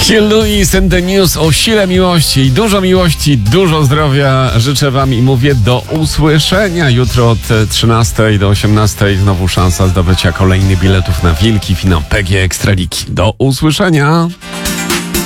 Hugh Lewis and the News o sile miłości. Dużo zdrowia życzę wam i mówię do usłyszenia. Jutro od 13 do 18 znowu szansa zdobycia kolejnych biletów na wielki finał PG Ekstraligi. Do usłyszenia.